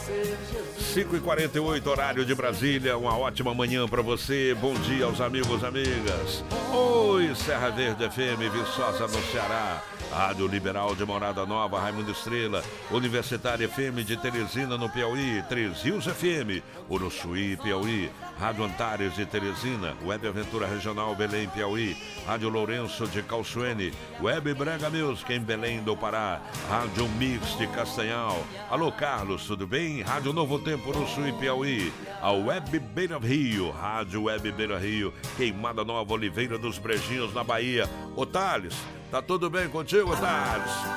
5h48, horário de Brasília. Uma ótima manhã para você. Bom dia aos amigos, amigas. Oi, Serra Verde FM, Viçosa no Ceará. Rádio Liberal de Morada Nova, Raimundo Estrela. Universitária FM de Teresina, no Piauí. Três Rios FM, Uruçuí, Piauí. Rádio Antares de Teresina. Web Aventura Regional Belém, Piauí. Rádio Lourenço de Calçoene. Web Brega Music em Belém do Pará. Rádio Mix de Castanhal. Alô, Carlos, tudo bem? Rádio Novo Tempo, Uruçuí, Piauí. A Web Beira Rio. Rádio Web Beira Rio. Queimada Nova, Oliveira dos Brejinhos, na Bahia. Ô, Thales, tá tudo bem contigo, Thales?